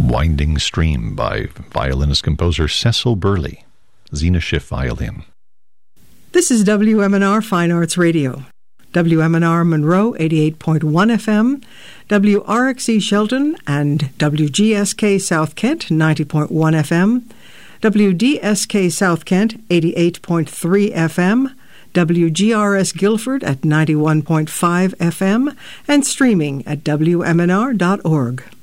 Winding Stream by violinist-composer Cecil Burley, Zena Schiff violin. This is WMNR Fine Arts Radio. WMNR Monroe 88.1 FM, WRXE Shelton and WGSK South Kent 90.1 FM, WDSK South Kent 88.3 FM, WGRS Guilford at 91.5 FM, and streaming at WMNR.org.